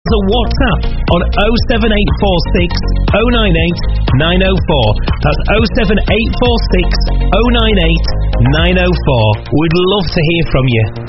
us a WhatsApp on 07846 098 904. That's 07846 098 904. We'd love to hear from you.